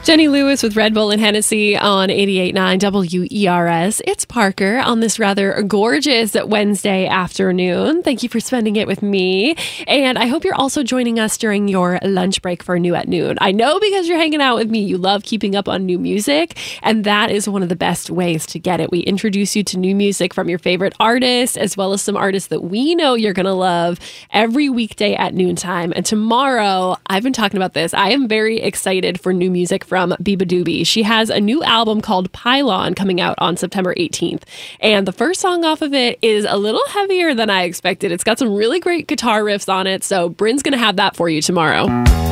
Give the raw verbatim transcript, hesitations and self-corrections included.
Jenny Lewis with Red Bull and Hennessy on eighty-eight point nine W E R S. It's Parker on this rather gorgeous Wednesday afternoon. Thank you for spending it with me. And I hope you're also joining us during your lunch break for New at Noon. I know because you're hanging out with me, you love keeping up on new music, and that is one of the best ways to get it. We introduce you to new music from your favorite artists, as well as some artists that we know you're going to love every weekday at noontime. And tomorrow, I've been talking about this. I am very excited for new music from Biba Doobie. She has a new album called Pylon coming out on September eighteenth. And the first song off of it is a little heavier than I expected. It's got some really great guitar riffs on it. So Bryn's going to have that for you tomorrow.